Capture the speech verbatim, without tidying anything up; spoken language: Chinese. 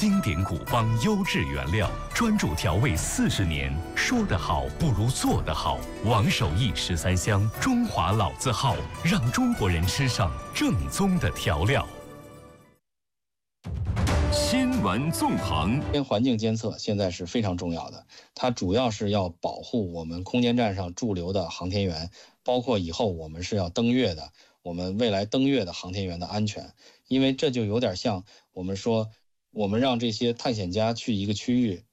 经典古方优质原料，专注调味四十年。说得好不如做得好。王守义十三香，中华老字号，让中国人吃上正宗的调料。 新闻纵横， 环境监测现在是非常重要的，它主要是要保护我们空间站上驻留的航天员，包括以后我们是要登月的，我们未来登月的航天员的安全。因为这就有点像我们说，我们让这些探险家去一个区域，